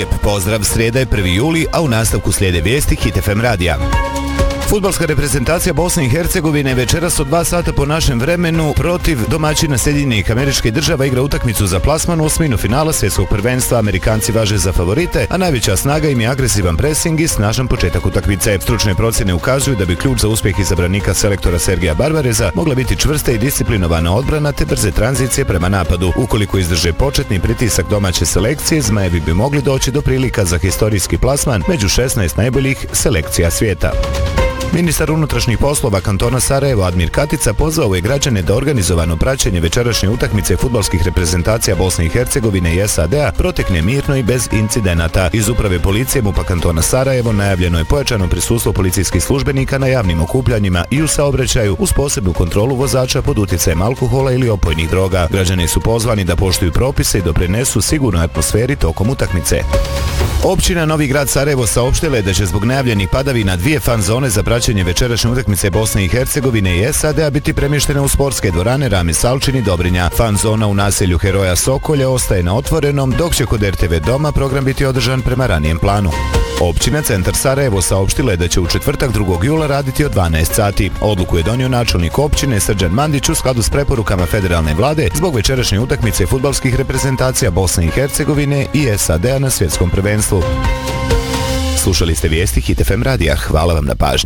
Lijep pozdrav, srijeda je 1. juli, a u nastavku slijede vijesti Hit FM radija. Fudbalska reprezentacija Bosne i Hercegovine večeras od 2 sata po našem vremenu protiv domaćina Sjedinjenih Američkih Država igra utakmicu za plasman u osminu finala svjetskog prvenstva. Amerikanci važe za favorite, a najveća snaga im je agresivan presing i snažan početak utakmice. Stručne procjene ukazuju da bi ključ za uspjeh izabranika selektora Sergija Barbareza mogla biti čvrsta i disciplinovana odbrana te brze tranzicije prema napadu. Ukoliko izdrže početni pritisak domaće selekcije, Zmajevi bi mogli doći do prilika za historijski plasman među 16 najboljih selekcija svijeta. Ministar unutrašnjih poslova kantona Sarajevo Admir Katica pozvao je građane da organizovano praćenje večerašnje utakmice fudbalskih reprezentacija Bosne i Hercegovine i SAD-a protekne mirno i bez incidenata. Iz uprave policije MUP-a kantona Sarajevo najavljeno je pojačano prisustvo policijskih službenika na javnim okupljanjima i u saobraćaju uz posebnu kontrolu vozača pod utjecajem alkohola ili opojnih droga. Građani su pozvani da poštuju propise i doprinesu sigurnoj atmosferi tokom utakmice. Općina Novi Grad Sarajevo saopštila je da će zbog najavljenih padavina 2 fan zone za praćenje večerašnje utakmice Bosne i Hercegovine i SAD-a biti premještene u sportske dvorane Rami Salčin i Dobrinja. Fan zona u naselju Heroja Sokolja ostaje na otvorenom, dok će kod RTV Doma program biti održan prema ranijem planu. Općina Centar Sarajevo saopštila je da će u četvrtak 2. jula raditi od 12 sati. Odluku je donio načelnik općine Srđan Mandić u skladu s preporukama federalne vlade zbog večerašnje utakmice fudbalskih reprezentacija Bosne i Hercegovine i SAD-a na svjetskom prvenstvu. Slušali ste vijesti Hit FM radija. Hvala vam na pažnji.